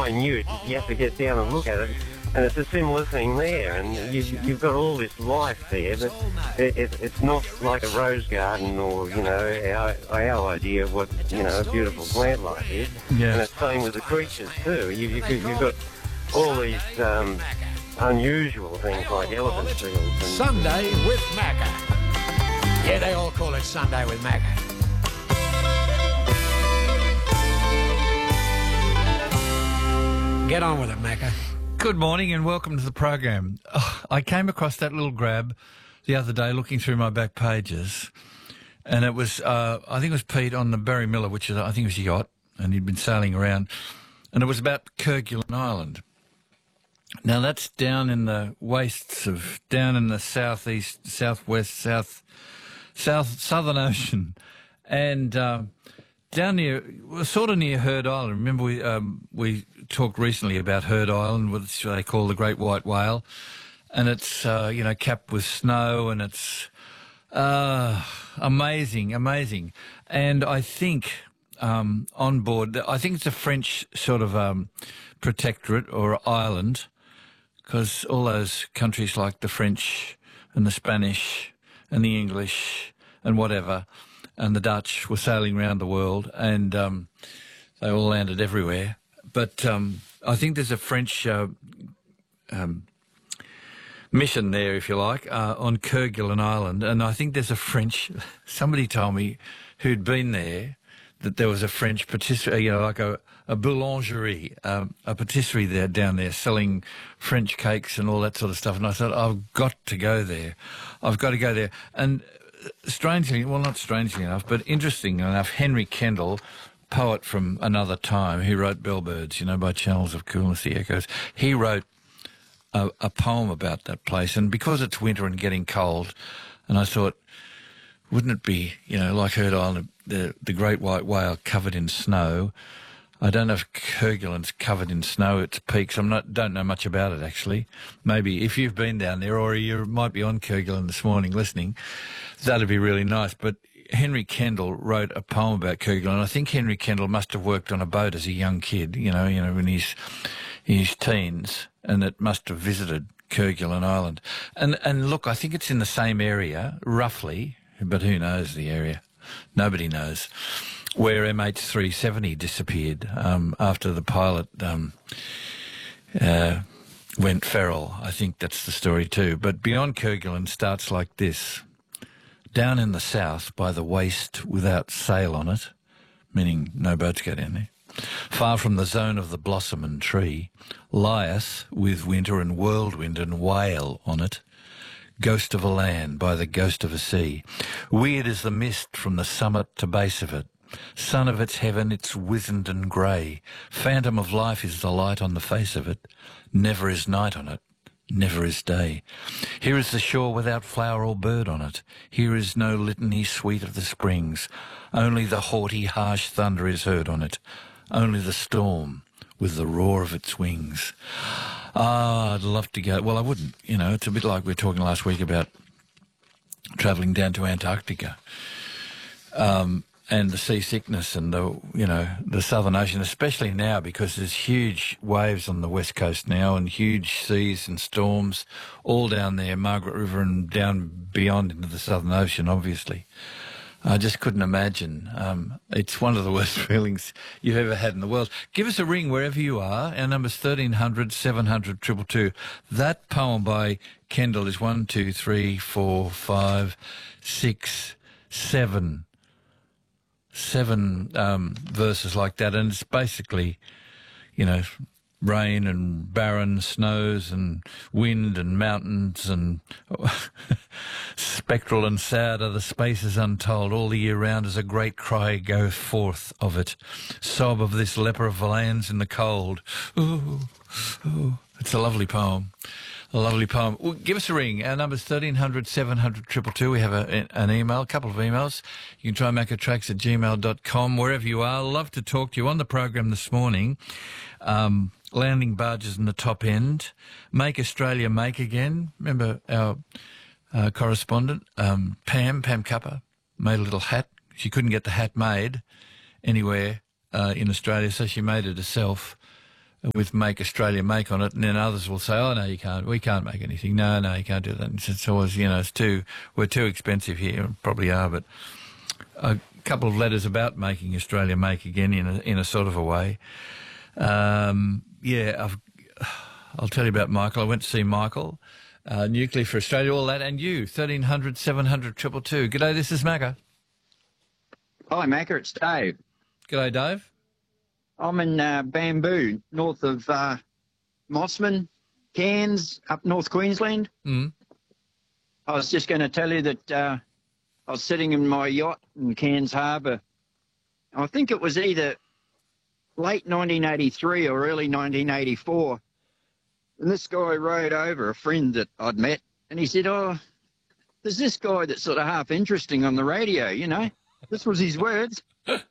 minute. You have to get down and look at it. And it's a similar thing there, and you've got all this life there, but it's not like a rose garden or, our idea of what, a beautiful plant life is. Yeah. And it's the same with the creatures too. You've got all these unusual things like elephant seals. And Sunday with Macca. Yeah, they all call it Sunday with Macca. Get on with it, Macca. Good morning and welcome to the program. Oh, I came across that little grab the other day looking through my back pages, and it was, I think it was Pete on the Barry Miller, which is, I think it was a yacht, and he'd been sailing around, and it was about Kerguelen Island. Now that's down in the wastes of, down in the southeast, southwest, southern ocean, and down near, sort of near Heard Island. Remember we talked recently about Heard Island, which they call the Great White Whale, and it's capped with snow, and it's amazing. And I think on board, I think it's a French sort of protectorate or island, because all those countries like the French and the Spanish and the English and whatever, and the Dutch were sailing around the world, and they all landed everywhere. But I think there's a French mission there, if you like, on Kerguelen Island, and I think there's a French. Somebody told me who'd been there that there was a French patisserie, like a boulangerie, a patisserie there down there selling French cakes and all that sort of stuff. And I thought, I've got to go there. I've got to go there. And strangely, well, not strangely enough, but interesting enough, Henry Kendall, poet from another time, who wrote Bellbirds, by Channels of Coolness, the Echoes, he wrote a poem about that place. And because it's winter and getting cold, and I thought, wouldn't it be, like Heard Island, the Great White Whale covered in snow? I don't know if Kerguelen's covered in snow, its peaks. Don't know much about it, actually. Maybe if you've been down there, or you might be on Kerguelen this morning listening, that'd be really nice. But Henry Kendall wrote a poem about Kerguelen. I think Henry Kendall must have worked on a boat as a young kid, in his teens, and it must have visited Kerguelen Island. And look, I think it's in the same area, roughly, but who knows the area? Nobody knows, where MH370 disappeared after the pilot went feral. I think that's the story too. But Beyond Kerguelen starts like this. Down in the south, by the waste without sail on it, meaning no boats go down there, far from the zone of the blossom and tree, lieth with winter and whirlwind and whale on it, ghost of a land by the ghost of a sea. Weird is the mist from the summit to base of it. Sun of its heaven, it's wizened and grey. Phantom of life is the light on the face of it. Never is night on it, never is day. Here is the shore without flower or bird on it. Here is no litany sweet of the springs. Only the haughty, harsh thunder is heard on it. Only the storm with the roar of its wings. I'd love to go. Well, I wouldn't. It's a bit like we were talking last week about travelling down to Antarctica, and the seasickness and the Southern Ocean, especially now because there's huge waves on the west coast now and huge seas and storms all down there, Margaret River and down beyond into the Southern Ocean, obviously. I just couldn't imagine. It's one of the worst feelings you've ever had in the world. Give us a ring wherever you are. Our number's 1300 700 222. That poem by Kendall is 1, 2, 3, 4, 5, 6, 7 verses like that, and it's basically, rain and barren snows and wind and mountains and spectral and sad are the spaces untold. All the year round as a great cry goes forth of it, sob of this leper of lands in the cold. Ooh, ooh. It's a lovely poem. A lovely poem. Well, give us a ring. Our number's 1300 700 222. We have an email, a couple of emails. You can try maccatracks@gmail.com. Wherever you are, love to talk to you. On the program this morning, landing barges in the top end, Make Australia Make Again. Remember our correspondent, Pam Cupper, made a little hat. She couldn't get the hat made anywhere in Australia, so she made it herself. with "Make Australia Make" on it, and then others will say, "Oh no, you can't. We can't make anything. No, you can't do that." And it's always, we're too expensive here. Probably are, but a couple of letters about making Australia make again in a sort of a way. I'll tell you about Michael. I went to see Michael, Nuclear for Australia, all that, and you, 1300 700 222. G'day, this is Macca. Hi, Macca, it's Dave. G'day, Dave. I'm in Bamboo, north of Mossman, Cairns, up North Queensland. Mm. I was just going to tell you that I was sitting in my yacht in Cairns Harbour. I think it was either late 1983 or early 1984. And this guy rode over, a friend that I'd met, and he said, "Oh, there's this guy that's sort of half interesting on the radio, you know." This was his words.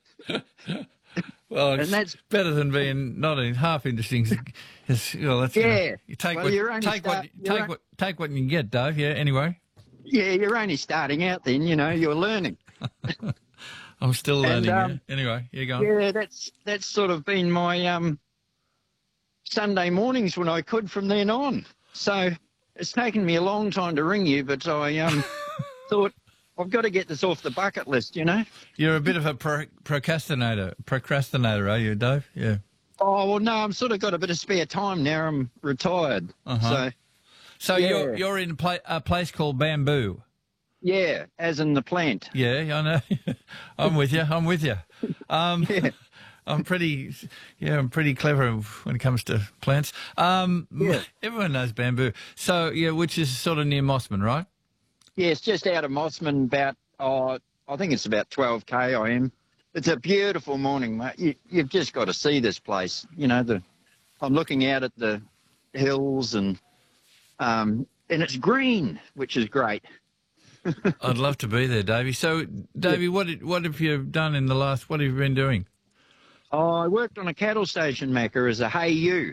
Well, and it's that's better than being not in half interesting. That's, yeah. You take Well, what you're only take what you can get, Dave. Yeah. Anyway. Yeah, you're only starting out then, you're learning. I'm still learning. And, Anyway, you're going. Yeah, that's sort of been my Sunday mornings when I could from then on. So it's taken me a long time to ring you, but I thought I've got to get this off the bucket list, You're a bit of a procrastinator, are you, Dave? Yeah. Oh, well, no, I'm sort of got a bit of spare time now. I'm retired. Uh-huh. So yeah. you're in a place called Bamboo. Yeah, as in the plant. Yeah, I know. I'm with you. Yeah. I'm pretty clever when it comes to plants. Yeah. Everyone knows Bamboo. So, which is sort of near Mossman, right? Yeah, it's just out of Mossman, about, I think it's about 12K I am. It's a beautiful morning, mate. You've just got to see this place. I'm looking out at the hills and it's green, which is great. I'd love to be there, Davey. So, Davey, what have you done in the last, what have you been doing? Oh, I worked on a cattle station, Macca, as a Hey You.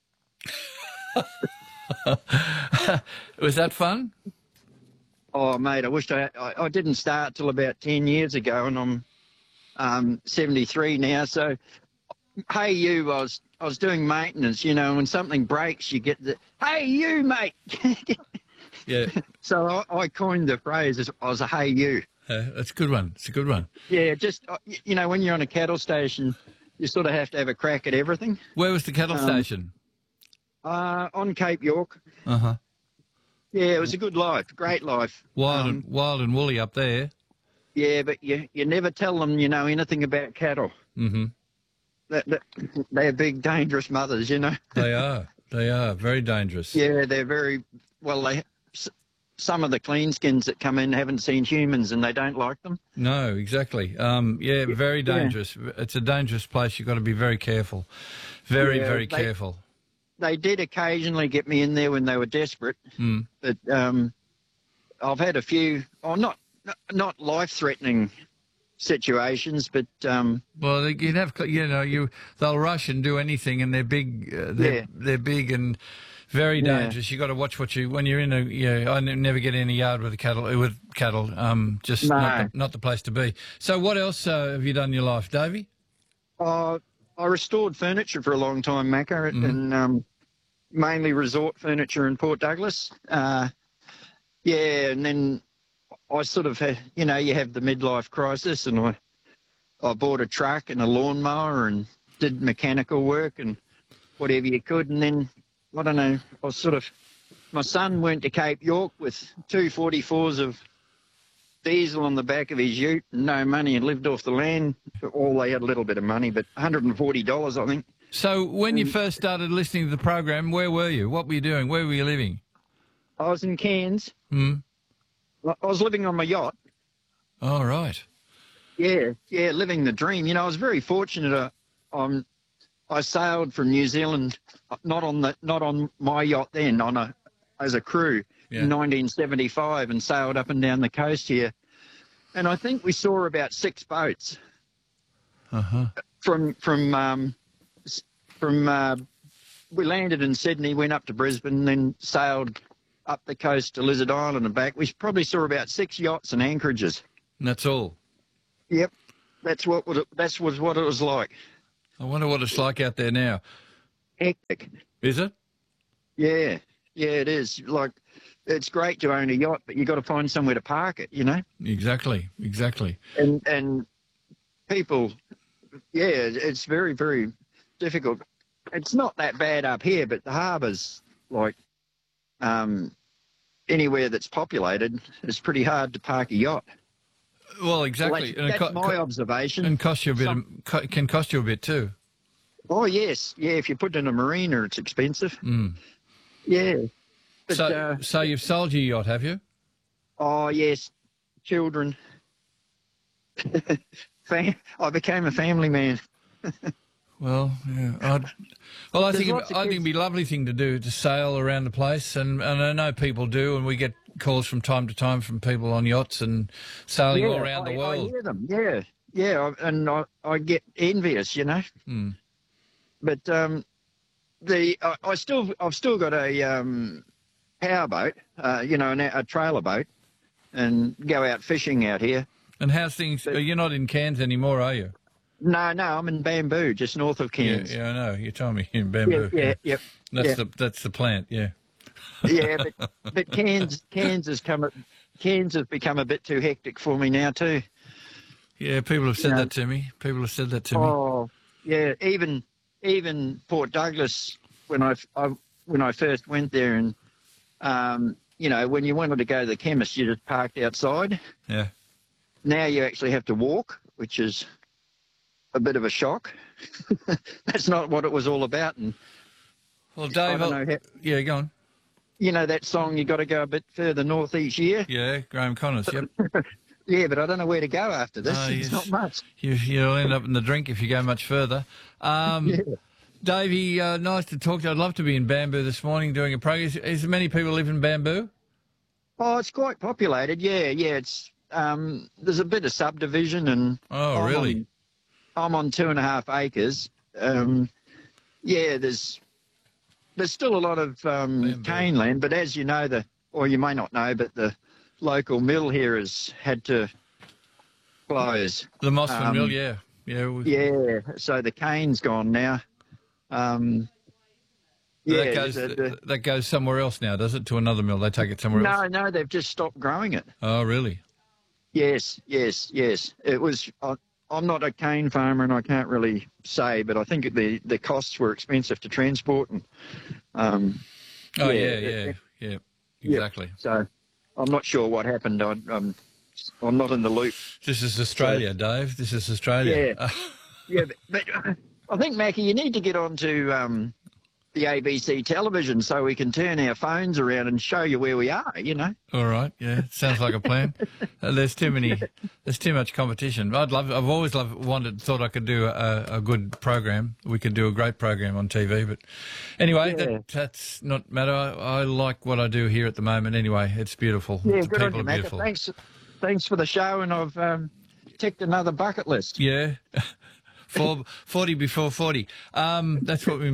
Was that fun? Oh, mate, I wish I didn't start till about 10 years ago, and I'm 73 now. So, Hey You, I was doing maintenance, when something breaks, you get the, "Hey You, mate." Yeah. So I coined the phrase as I was a Hey You. That's a good one. It's a good one. Yeah, just, when you're on a cattle station, you sort of have to have a crack at everything. Where was the cattle station? On Cape York. Uh-huh. Yeah, it was a good life, great life. Wild and woolly up there. Yeah, but you never tell them, anything about cattle. Mm-hmm. They're big, dangerous mothers, They are. They are very dangerous. Yeah, they're very, well, some of the cleanskins that come in haven't seen humans and they don't like them. No, exactly. Very dangerous. Yeah. It's a dangerous place. You've got to be very careful. Very careful. They did occasionally get me in there when they were desperate, but I've had a few, not life-threatening situations, but well, you'd have, they'll rush and do anything, and they're big. They're big and very dangerous. You got to watch when you're in I never get in a yard with cattle. Just not the place to be. So, what else have you done in your life, Davey? I restored furniture for a long time, Macca, and mainly resort furniture in Port Douglas. And then I sort of had, you have the midlife crisis, and I bought a truck and a lawnmower and did mechanical work and whatever you could. And then, I don't know, my son went to Cape York with 244s of diesel on the back of his ute and no money and lived off the land. All they had a little bit of money, but $140, I think. So when you first started listening to the program, where were you? What were you doing? Where were you living? I was in Cairns. I was living on my yacht. Oh, right. Yeah, living the dream. I was very fortunate. I sailed from New Zealand, not on my yacht then, as a crew in 1975, and sailed up and down the coast here. And I think we saw about 6 boats. From we landed in Sydney, went up to Brisbane, then sailed up the coast to Lizard Island and back. We probably saw about 6 yachts and anchorages. And that's all? Yep. That was what it was like. I wonder what it's like out there now. hectic. Is it? Yeah, it is. Like, it's great to own a yacht, but you got to find somewhere to park it, you know. Exactly. And people, yeah, it's very, very difficult. It's not that bad up here, but the harbour's like anywhere that's populated, it's pretty hard to park a yacht. Well, exactly. Well, that's my observation. And cost you a bit. Can cost you a bit too. Oh yes, yeah. If you put it in a marina, it's expensive. Mm. Yeah. But, so you've sold your yacht, have you? Oh yes, children. I became a family man. Well, yeah. I think it'd be a lovely thing to do, to sail around the place, and I know people do, and we get calls from time to time from people on yachts and sailing all around the world. I hear them, yeah, and I get envious, you know. Mm. But I've still got a powerboat, a trailer boat, and go out fishing out here. And how's things? You're not in Cairns anymore, are you? No, I'm in Bamboo, just north of Cairns. Yeah, I know. You told me in Bamboo. Yeah. That's the plant. Yeah. Yeah, but Cairns has become a bit too hectic for me now too. Yeah, people have said that to me. Oh, yeah. Even Port Douglas, when I first went there, and when you wanted to go to the chemist, you just parked outside. Yeah. Now you actually have to walk, which is a bit of a shock. That's not what it was all about. And well, Dave, yeah, go on. You know that song, you got to go a bit further north each year? Yeah, Graham Connors, yep. Yeah, but I don't know where to go after this. It's not much. You'll end up in the drink if you go much further. Davey, nice to talk to you. I'd love to be in Bamboo this morning doing a program. Is there many people live in Bamboo? Oh, it's quite populated, yeah. It's there's a bit of subdivision, and really? I'm on 2.5 acres. There's still a lot of cane land, but as you know, or you may not know, but the local mill here has had to close. The Mossman Mill, yeah. Yeah, so the cane's gone now. That goes somewhere else now, does it? To another mill? They take it somewhere else? No, they've just stopped growing it. Oh, really? Yes. It was. I'm not a cane farmer, and I can't really say, but I think the costs were expensive to transport. And yeah, exactly. So I'm not sure what happened. I'm not in the loop. This is Australia, Dave. This is Australia. Yeah, but I think, Mackie, you need to get onto the ABC television so we can turn our phones around and show you where we are, you know. All right, yeah, sounds like a plan. There's too much competition. I've always thought I could do a good program. We could do a great program on TV, but anyway, that's not matter. I like what I do here at the moment. Anyway, it's beautiful. Yeah, the good people on you, are beautiful. Thanks for the show, and I've ticked another bucket list. Yeah, 40 before 40. That's what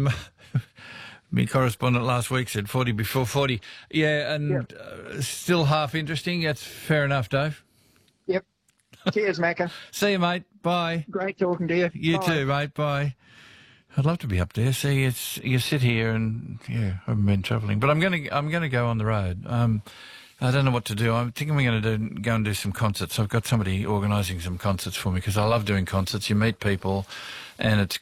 my correspondent last week said, 40 before 40. Yeah, and still half interesting. That's fair enough, Dave. Yep. Cheers, Macca. See you, mate. Bye. Great talking to you. You Bye. too, mate. Bye. I'd love to be up there. See, you sit here and I haven't been travelling, but I'm gonna go on the road. I don't know what to do. I'm thinking we're going to go and do some concerts. I've got somebody organising some concerts for me because I love doing concerts. You meet people, and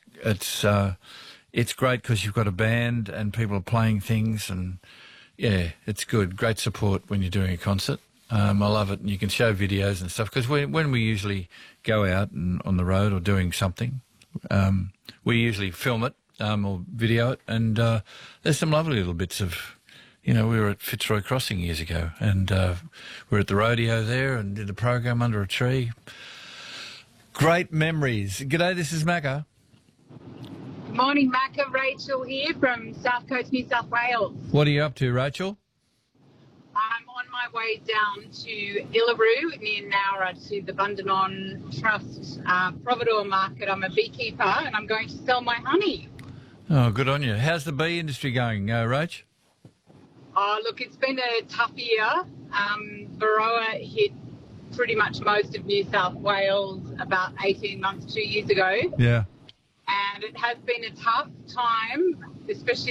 it's great because you've got a band and people are playing things, and yeah, it's good. Great support when you're doing a concert. I love it, and you can show videos and stuff because when we usually go out and on the road or doing something, we usually film it or video it, and there's some lovely little bits of. We were at Fitzroy Crossing years ago, and we were at the rodeo there and did a program under a tree. Great memories. G'day, this is Macca. Morning, Macca. Rachel here from South Coast, New South Wales. What are you up to, Rachel? I'm on my way down to Illaroo near Nowra to the Bundanon Trust Providore Market. I'm a beekeeper and I'm going to sell my honey. Oh, good on you. How's the bee industry going, Rach? Oh, look, it's been a tough year. Varroa hit pretty much most of New South Wales about 18 months, 2 years ago. Yeah. and it has been a tough time, especially